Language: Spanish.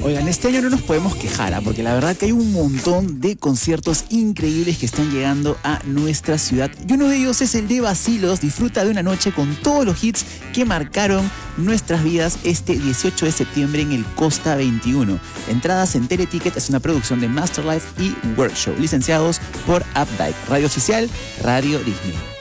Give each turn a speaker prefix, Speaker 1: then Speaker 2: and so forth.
Speaker 1: Oigan, este año no nos podemos quejar, porque la verdad que hay un montón de conciertos increíbles que están llegando a nuestra ciudad. Y uno de ellos es el de Bacilos. Disfruta de una noche con todos los hits que marcaron nuestras vidas este 18 de septiembre en el Costa 21. Entradas en Teleticket, es una producción de Masterlife y Workshow, licenciados por Updike. Radio Oficial, Radio Disney.